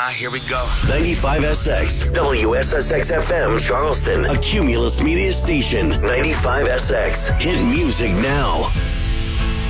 Here we go. 95SX, WSSX FM, Charleston, a Cumulus Media station. 95SX, hit music now.